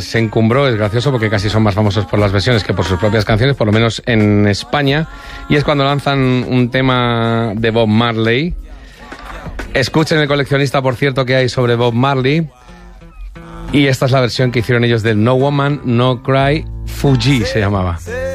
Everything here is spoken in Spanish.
les encumbró, es gracioso porque casi son más famosos por las versiones que por sus propias canciones, por lo menos en España, y es cuando lanzan un tema de Bob Marley. Escuchen El coleccionista, por cierto, que hay sobre Bob Marley, y esta es la versión que hicieron ellos del No Woman, No Cry, Fuji se llamaba.